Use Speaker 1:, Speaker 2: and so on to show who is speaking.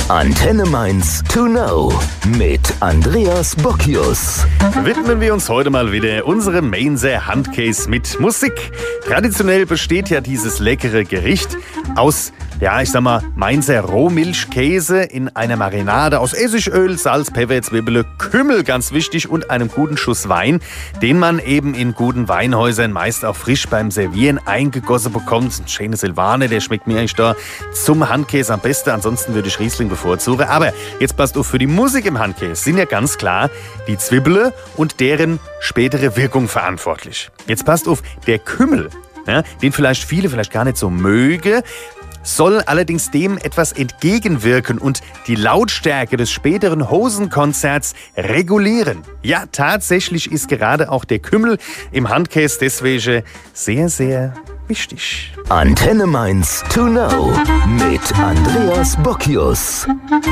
Speaker 1: Antenne Mainz to know mit Andreas Bocchius.
Speaker 2: Widmen wir uns heute mal wieder unserem Mainzer Handkäse mit Musik. Traditionell besteht ja dieses leckere Gericht aus, Mainzer Rohmilchkäse in einer Marinade aus Essigöl, Salz, Pfeffer, Zwiebeln, Kümmel, ganz wichtig, und einem guten Schuss Wein, den man eben in guten Weinhäusern meist auch frisch beim Servieren eingegossen bekommt. Ein schöner Silvaner, der schmeckt mir eigentlich da zum Handkäse am besten. Ansonsten würde ich Riesling bevorzugen. Aber jetzt passt auf, für die Musik im Handkäse sind ja ganz klar die Zwiebeln und deren spätere Wirkung verantwortlich. Jetzt passt auf, der Kümmel, den vielleicht viele gar nicht so mögen, soll allerdings dem etwas entgegenwirken und die Lautstärke des späteren Hosenkonzerts regulieren. Ja, tatsächlich ist gerade auch der Kümmel im Handkäse deswegen sehr, sehr wichtig.
Speaker 1: Antenne Mainz to know mit Andreas Bocchius.